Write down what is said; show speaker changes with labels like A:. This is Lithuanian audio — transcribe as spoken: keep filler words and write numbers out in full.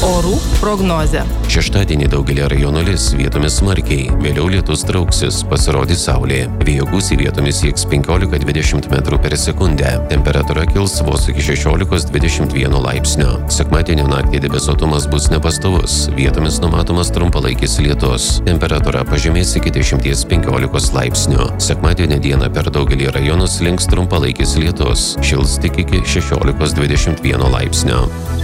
A: Orų prognozė.
B: Šeštadienį daugelį rajonų lis, vietomis smarkiai, vėliau lietus trauksis, pasirodys saulė. Vėjo gūsiai vietomis sieks penkiolika dvidešimt metrų per sekundę. Temperatūra kils vos iki šešiolikos dvidešimt vieno laipsnio. Sekmadienio naktį debesuotumas bus nepastovus, vietomis numatomas trumpalaikis lietus. Temperatūra pažemės iki dešimties penkiolikos laipsnių. Sekmadienio dieną per daugelį rajonų slinks trumpalaikis lietus, šils tik iki šešiolikos dvidešimt vieno laipsnio.